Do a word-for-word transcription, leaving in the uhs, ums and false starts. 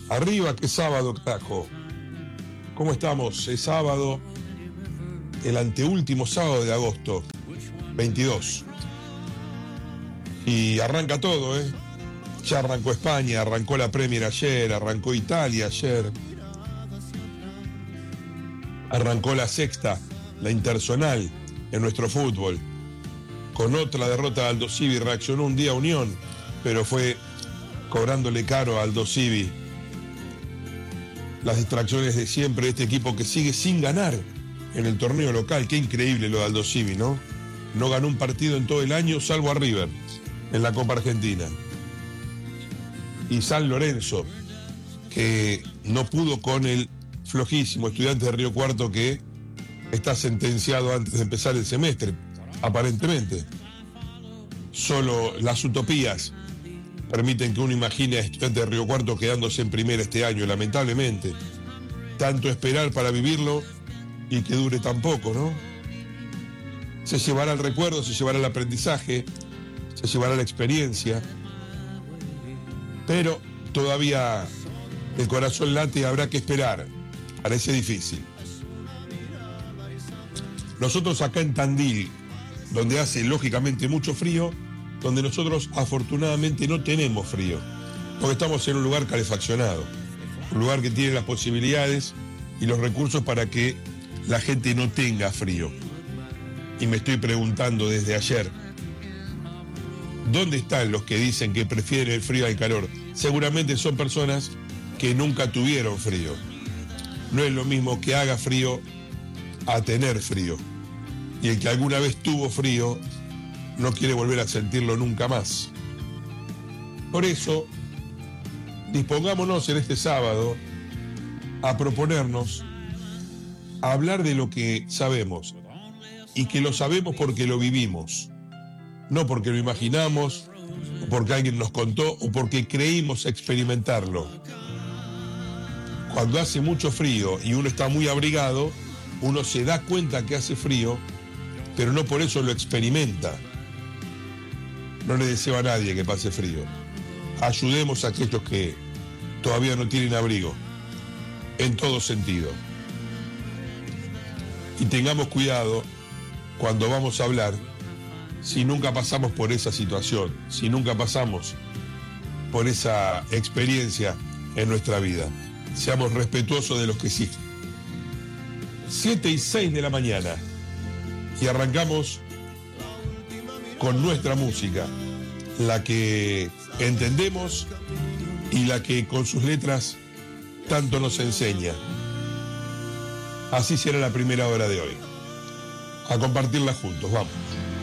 Arriba, qué sábado, carajo. ¿Cómo estamos? Es sábado, el anteúltimo sábado de agosto, veintidós. Y arranca todo, ¿eh? Ya arrancó España, arrancó la Premier ayer, arrancó Italia ayer. Arrancó la sexta, la interzonal, en nuestro fútbol. Con otra derrota de Aldo Civi, reaccionó un día Unión, pero fue cobrándole caro a Aldo Civi las distracciones de siempre de este equipo que sigue sin ganar en el torneo local. Qué increíble lo de Aldo Civi, ¿no? No ganó un partido en todo el año, salvo a River, en la Copa Argentina. Y San Lorenzo, que no pudo con el flojísimo Estudiantes de Río Cuarto, que está sentenciado antes de empezar el semestre, aparentemente. Solo las utopías permiten que uno imagine a Estudiantes de Río Cuarto quedándose en primera este año, lamentablemente. Tanto esperar para vivirlo y que dure tan poco, ¿no? Se llevará el recuerdo, se llevará el aprendizaje, se llevará la experiencia, pero todavía el corazón late y habrá que esperar. Parece difícil. Nosotros acá en Tandil, donde hace lógicamente mucho frío, donde nosotros afortunadamente no tenemos frío, porque estamos en un lugar calefaccionado, un lugar que tiene las posibilidades y los recursos para que la gente no tenga frío. Y me estoy preguntando desde ayer, ¿dónde están los que dicen que prefieren el frío al calor? Seguramente son personas que nunca tuvieron frío. No es lo mismo que haga frío a tener frío. Y el que alguna vez tuvo frío no quiere volver a sentirlo nunca más. Por eso, dispongámonos en este sábado a proponernos a hablar de lo que sabemos, y que lo sabemos porque lo vivimos, no porque lo imaginamos, o porque alguien nos contó, o porque creímos experimentarlo. Cuando hace mucho frío y uno está muy abrigado, uno se da cuenta que hace frío, pero no por eso lo experimenta. No le deseo a nadie que pase frío. Ayudemos a aquellos que todavía no tienen abrigo, en todo sentido. Y tengamos cuidado cuando vamos a hablar, si nunca pasamos por esa situación, si nunca pasamos por esa experiencia en nuestra vida. Seamos respetuosos de los que sí. siete y seis de la mañana. Y arrancamos con nuestra música, la que entendemos y la que con sus letras tanto nos enseña. Así será la primera hora de hoy. A compartirla juntos, vamos.